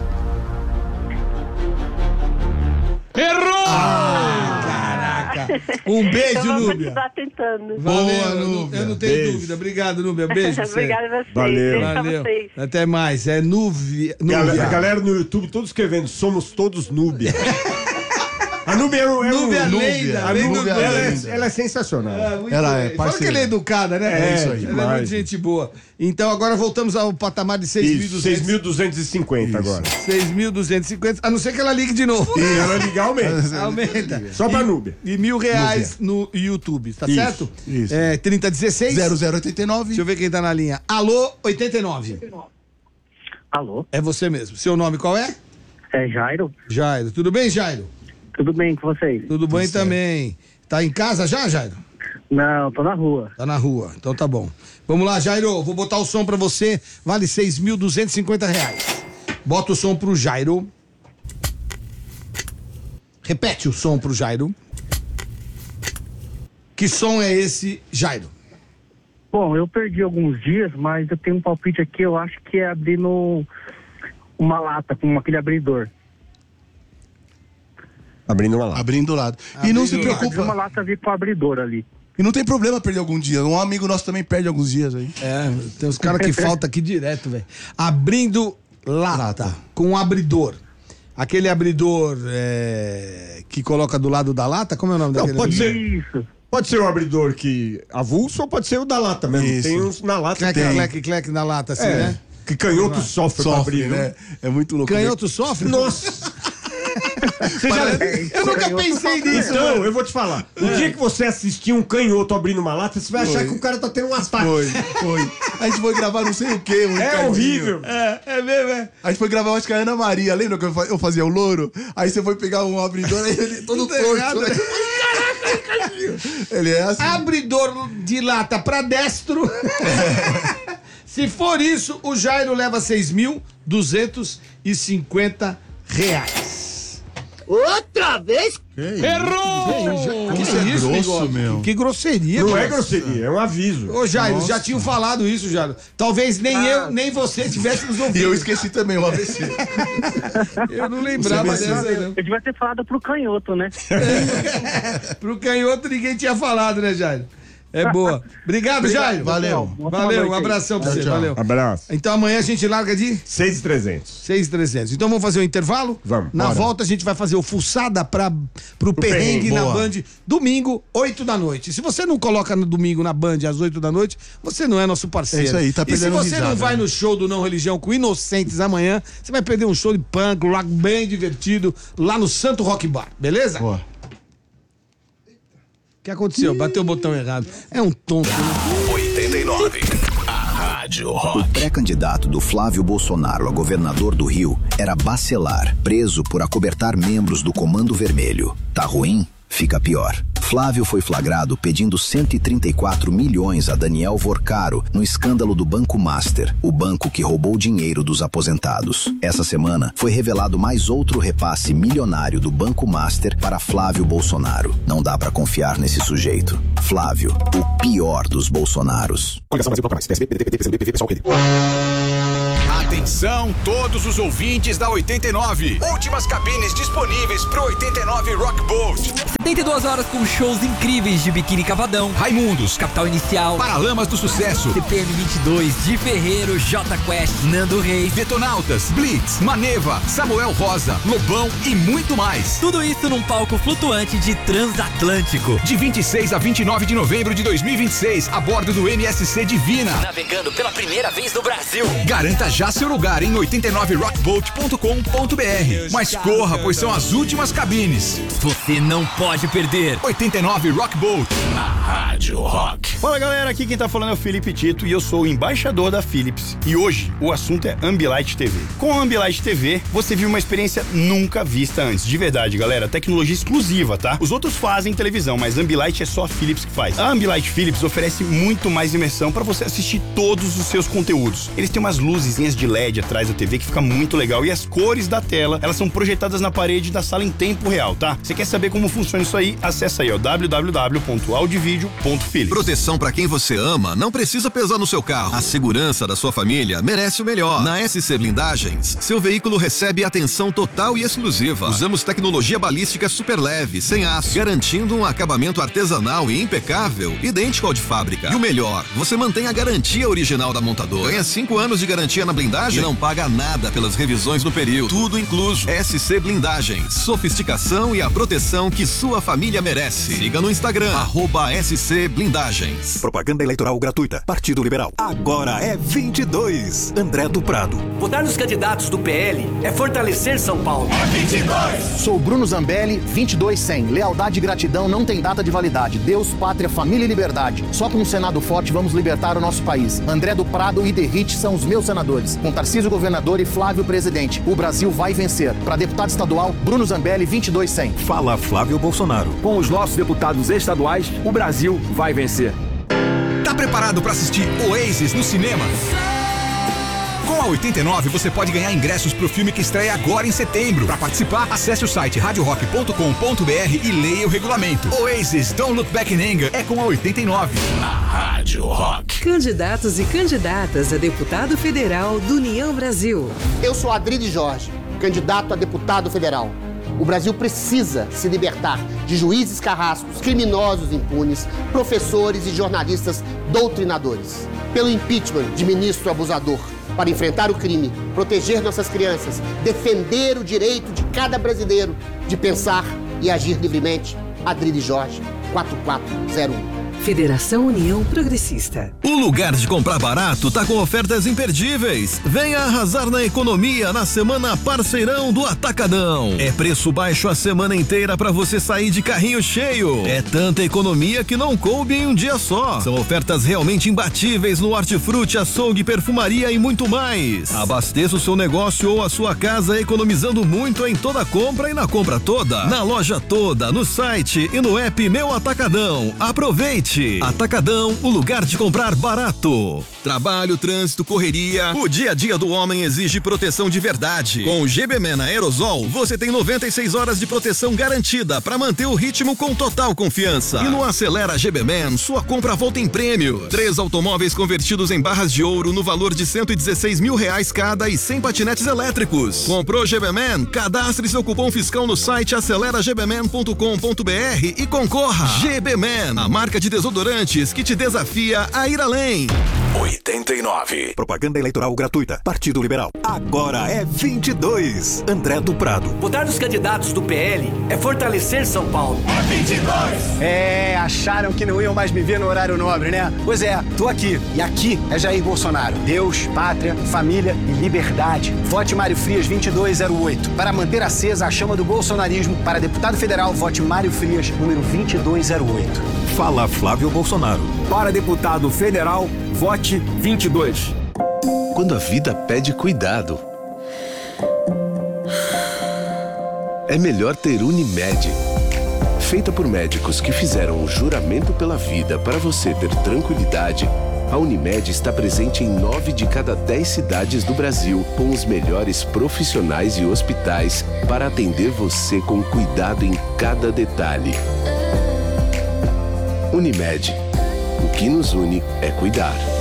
Errou! Caraca. Um beijo, Eu vou Núbia. continuar tentando. Valeu, Boa, eu não- Núbia. Eu não tenho Beijo. dúvida. Obrigado, Núbia. Beijo pra você. Obrigada a vocês. Valeu. Beijo pra Valeu. vocês. Até mais. É Núvia. Galera, a Núbia. galera no YouTube, todos escrevendo, somos todos Núbia. A Núbia é um... é um- Núbia Núbia. lenda. A lenda Núbia, do- ela, lenda. é, ela é sensacional. É, muito Ela é bem. Fala que parceira. ela é educada, né? É, isso aí. Ela é Demais. muito gente boa. Então agora voltamos ao patamar de seis mil e Isso, duzentos. seis mil duzentos e cinquenta agora. seis mil duzentos e cinquenta, a não ser que ela ligue de novo. E ela ligar aumenta. Aumenta. Só pra E- Núbia. E mil reais no YouTube, tá Isso, certo? isso. É, trinta dezesseis. zero zero oitenta e nove. Deixa eu ver quem tá na linha. Alô, oitenta e nove. Alô, É você mesmo. Seu nome qual é? é Jairo? Jairo. Tudo bem, Jairo? Tudo bem com vocês? Tudo bem também. Tá em casa já, Jairo? Não, tô na rua. Tá na rua. Então tá bom. Vamos lá, Jairo. Vou botar o som pra você. Vale seis mil duzentos e cinquenta reais. Bota o som pro Jairo. Repete o som pro Jairo. Que som é esse, Jairo? Bom, eu perdi alguns dias, mas eu tenho um palpite aqui, eu acho que é abrindo uma lata com aquele abridor. Abrindo uma lá. Abrindo do lado. E não se Abrindo do Abrir uma preocupa. lata vir com o abridor ali. E não tem problema perder algum dia. Um amigo nosso também perde alguns dias aí. É, tem uns caras que faltam aqui direto, velho. Abrindo lata, Lata. com um abridor. Aquele abridor é, que coloca do lado da lata, como é o nome Não, daquele? pode ser. Isso. Pode ser o abridor que avulso ou pode ser o da lata mesmo. Isso. Tem uns na lata. Cleque, Tem. cleque, cleque na lata, assim, É, né? que canhoto sofre, pra Sofre, abrir, né? É muito louco. Canhoto sofre? Nossa! Você já... Eu nunca pensei nisso. Então, eu vou te falar. O dia que você assistir um canhoto abrindo uma lata, você vai achar Foi. que o cara tá tendo um ataque. Foi, foi. A gente foi gravar não sei o que, um É Ricardinho. horrível. É, é mesmo, é. A gente foi gravar, acho que a Ana Maria, lembra que eu fa- eu fazia o louro? Aí você foi pegar um abridor, aí ele todo torto. errado, né? né? Ele é assim. Abridor de lata pra destro. Se for isso, o Jairo leva seis mil duzentos e cinquenta reais. Outra vez? Errou! Como você é grosso, bigode? meu. Que grosseria, Não cara. é grosseria, é um aviso. Ô, Jairo, Nossa. já tinham falado isso, Jairo. Talvez nem eu, nem você tivéssemos E ouvido. eu esqueci também o A V C. Eu não lembrava Você dessa, venceu. não. Eu devia ter falado pro canhoto, né? Pro canhoto ninguém tinha falado, né, Jairo? É boa. Obrigado, Jairo. Valeu. Valeu, um abração pra você. Tchau. Valeu. Abraço. Então amanhã a gente larga de seis e trezentos. seis mil e trezentos. Então vamos fazer o intervalo? Vamos. Na Bora. volta a gente vai fazer o Fuçada pra, pro perrengue, perrengue, na boa. Band, domingo, oito da noite. Se você não coloca no domingo na Band às oito da noite, você não é nosso parceiro. É isso aí, tá E se perdendo você risada, não vai né? no show do Não Religião com Inocentes amanhã, você vai perder um show de punk, rock bem divertido, lá no Santo Rock Bar, beleza? Boa. O que aconteceu? Bateu o botão errado. É um tonto, né? oitenta e nove. A Rádio Rock. O pré-candidato do Flávio Bolsonaro a governador do Rio era Bacelar, preso por acobertar membros do Comando Vermelho. Tá ruim? Fica pior. Flávio foi flagrado pedindo cento e trinta e quatro milhões a Daniel Vorcaro no escândalo do Banco Master, o banco que roubou dinheiro dos aposentados. Essa semana foi revelado mais outro repasse milionário do Banco Master para Flávio Bolsonaro. Não dá pra confiar nesse sujeito. Flávio, o pior dos Bolsonaros. Atenção, todos os ouvintes da oitenta e nove. Últimas cabines disponíveis pro oitenta e nove Rock Boat. setenta e duas horas com shows incríveis de Biquíni Cavadão, Raimundos, Capital Inicial, Paralamas do Sucesso, C P M vinte e dois, Di Ferreiro, J Quest, Nando Reis, Detonautas, Blitz, Maneva, Samuel Rosa, Lobão e muito mais. Tudo isso num palco flutuante de Transatlântico. De vinte e seis a vinte e nove de novembro de dois mil e vinte e seis, a bordo do M S C Divina. Navegando pela primeira vez no Brasil. Garanta já seu lugar em oitenta e nove rockboat ponto com ponto b r. Mas corra, pois são as últimas cabines. Você não pode perder. oitenta e nove Rockboat. A Rádio Rock. Fala galera, aqui quem tá falando é o Felipe Tito e eu sou o embaixador da Philips. E hoje o assunto é Ambilight T V. Com a Ambilight T V, você viu uma experiência nunca vista antes. De verdade, galera, tecnologia exclusiva, tá? Os outros fazem televisão, mas a Ambilight é só a Philips que faz. A Ambilight Philips oferece muito mais imersão para você assistir todos os seus conteúdos. Eles têm umas luzinhas de L E D atrás da T V que fica muito legal e as cores da tela, elas são projetadas na parede da sala em tempo real, tá? Você quer saber como funciona isso aí? Acessa aí, ó, w w w ponto audivideo ponto philips. Proteção para quem você ama não precisa pesar no seu carro. A segurança da sua família merece o melhor. Na S C Blindagens, seu veículo recebe atenção total e exclusiva. Usamos tecnologia balística super leve, sem aço, garantindo um acabamento artesanal e impecável, idêntico ao de fábrica. E o melhor, você mantém a garantia original da montadora. Ganha cinco anos de garantia na blindagem e não paga nada pelas revisões no período. Tudo incluso. S C Blindagens. Sofisticação e a proteção que sua família merece. Siga no Instagram, arroba S C Blindagens. Propaganda eleitoral gratuita. Partido Liberal. Agora é vinte e dois. André do Prado. Votar nos candidatos do P L é fortalecer São Paulo. É vinte e dois. Sou Bruno Zambelli, vinte e dois cem. Lealdade e gratidão não tem data de validade. Deus, pátria, família e liberdade. Só com um Senado forte vamos libertar o nosso país. André do Prado e Derrite são os meus senadores. Com Tarcísio governador e Flávio presidente. O Brasil vai vencer. Para deputado estadual, Bruno Zambelli, vinte e dois cem. Fala Flávio Bolsonaro. Com os nossos deputados estaduais, o Brasil vai vencer. Tá preparado para assistir Oasis no cinema? Com a oitenta e nove você pode ganhar ingressos pro filme que estreia agora em setembro. Para participar, acesse o site radio rock ponto com ponto b r e leia o regulamento. Oasis Don't Look Back in Anger é com a oitenta e nove. A Rádio Rock. Candidatos e candidatas a deputado federal do União Brasil. Eu sou Adride Jorge, candidato a deputado federal. O Brasil precisa se libertar de juízes carrascos, criminosos impunes, professores e jornalistas doutrinadores. Pelo impeachment de ministro abusador. Para enfrentar o crime, proteger nossas crianças, defender o direito de cada brasileiro de pensar e agir livremente. Adride Jorge, quatro quatro zero um. Federação União Progressista. O lugar de comprar barato tá com ofertas imperdíveis. Venha arrasar na economia na semana Parceirão do Atacadão. É preço baixo a semana inteira para você sair de carrinho cheio. É tanta economia que não coube em um dia só. São ofertas realmente imbatíveis no hortifruti, açougue, perfumaria e muito mais. Abasteça o seu negócio ou a sua casa economizando muito em toda compra e na compra toda. Na loja toda, no site e no app Meu Atacadão. Aproveite! Atacadão, o lugar de comprar barato. Trabalho, trânsito, correria. O dia a dia do homem exige proteção de verdade. Com o G B Man Aerosol, você tem noventa e seis horas de proteção garantida para manter o ritmo com total confiança. E no Acelera G B Man, sua compra volta em prêmios. Três automóveis convertidos em barras de ouro no valor de cento e dezesseis mil reais cada e cem patinetes elétricos. Comprou G B Man? Cadastre seu cupom fiscal no site acelera g b man ponto com ponto b e concorra. G B Man, a marca de desodorantes que te desafia a ir além. oitenta e nove. Propaganda eleitoral gratuita. Partido Liberal. Agora é vinte e dois. André do Prado. Votar nos candidatos do P L é fortalecer São Paulo. É vinte e dois. É, acharam que não iam mais me ver no horário nobre, né? Pois é, tô aqui. E aqui é Jair Bolsonaro. Deus, pátria, família e liberdade. Vote Mário Frias vinte e dois zero oito. Para manter acesa a chama do bolsonarismo, para deputado federal, vote Mário Frias, número vinte e dois zero oito. Fala Flávio Bolsonaro. Para deputado federal, vote vinte e dois. Quando a vida pede cuidado, é melhor ter Unimed. Feita por médicos que fizeram o juramento pela vida para você ter tranquilidade, a Unimed está presente em nove de cada dez cidades do Brasil, com os melhores profissionais e hospitais para atender você com cuidado em cada detalhe. Unimed. O que nos une é cuidar.